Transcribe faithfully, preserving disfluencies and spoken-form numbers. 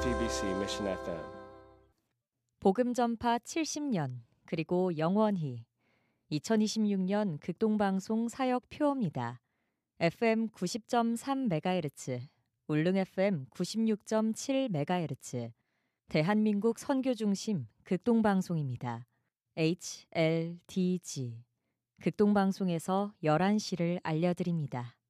티비씨 Mission 에프엠. 복음 전파 칠십 년 그리고 영원히 이천이십육 년 극동방송 사역 표어입니다. 에프엠 구십 점 삼 메가헤르츠, 울릉 에프엠 구십육 점 칠 메가헤르츠, 대한민국 선교중심 극동방송입니다. 에이치엘디지 극동방송에서 열한 시를 알려드립니다.